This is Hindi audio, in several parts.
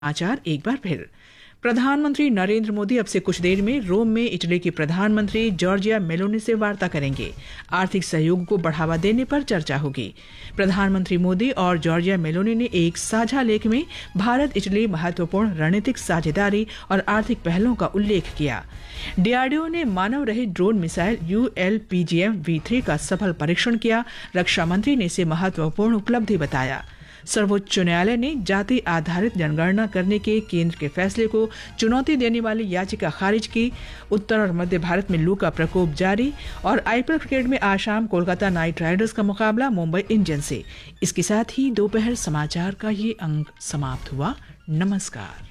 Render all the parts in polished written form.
आचार एक बार फिर। प्रधानमंत्री नरेंद्र मोदी अब से कुछ देर में रोम में इटली की प्रधानमंत्री जॉर्जिया मेलोनी से वार्ता करेंगे। आर्थिक सहयोग को बढ़ावा देने पर चर्चा होगी। प्रधानमंत्री मोदी और जॉर्जिया मेलोनी ने एक साझा लेख में भारत इटली महत्वपूर्ण रणनीतिक साझेदारी और आर्थिक पहलों का उल्लेख किया। डीआरडीओ ने मानव रहित ड्रोन मिसाइल ULPGM-V3 का सफल परीक्षण किया। रक्षा मंत्री ने इसे महत्वपूर्ण उपलब्धि बताया। सर्वोच्च न्यायालय ने जाति आधारित जनगणना करने के केंद्र के फैसले को चुनौती देने वाली याचिका खारिज की। उत्तर और मध्य भारत में लू का प्रकोप जारी। और आईपीएल क्रिकेट में आज शाम कोलकाता नाइट राइडर्स का मुकाबला मुंबई इंडियंस से। इसके साथ ही दोपहर समाचार का ये अंक समाप्त हुआ। नमस्कार।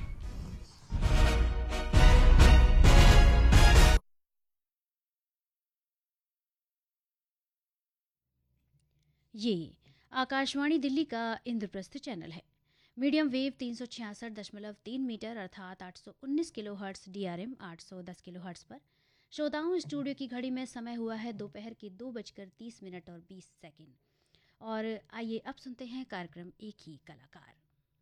ये आकाशवाणी दिल्ली का इंद्रप्रस्थ चैनल है। मीडियम वेव 366.3 मीटर अर्थात 819 किलोहर्ट्ज DRM 810 किलोहर्ट्ज पर। श्रोताओं, स्टूडियो की घड़ी में समय हुआ है दोपहर के 2:30 और 20 सेकंड। और आइए अब सुनते हैं कार्यक्रम एक ही कलाकार।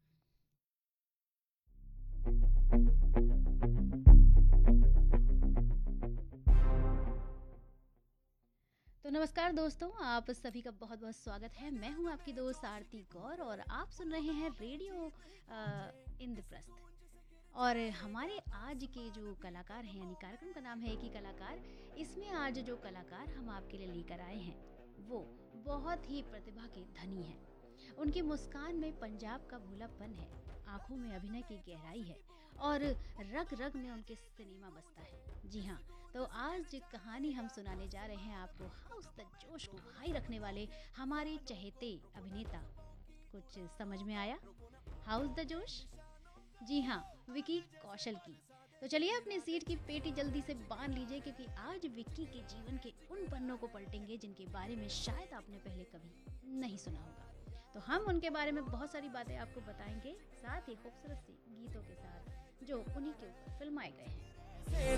तो नमस्कार दोस्तों, आप सभी का बहुत बहुत स्वागत है। मैं हूं आपकी दोस्त आरती गौर और आप सुन रहे हैं रेडियो इंद्रप्रस्थ। और हमारे आज के जो कलाकार हैं, यानी कार्यक्रम का नाम है एक ही कलाकार। इसमें आज जो कलाकार हम आपके लिए लेकर आए हैं वो बहुत ही प्रतिभा के धनी हैं। उनकी मुस्कान में पंजाब का भोलापन है, आंखों में अभिनय की गहराई है और रग रग में उनके सिनेमा बसता है। जी हाँ, तो आज जो कहानी हम सुनाने जा रहे हैं आपको, हाउस द जोश को हाई रखने वाले हमारे चहेते अभिनेता। कुछ समझ में आया? हाउस द जोश? जी हाँ, विकी कौशल की। तो चलिए अपनी सीट की पेटी जल्दी से बांध लीजिए, क्योंकि आज विक्की के जीवन के उन पन्नों को पलटेंगे जिनके बारे में शायद आपने पहले कभी नहीं सुना होगा। तो हम उनके बारे में बहुत सारी बातें आपको बताएंगे, साथ ही खूबसूरत सी गीतों के साथ जो उन्हीं के ऊपर फिल्माए गए हैं।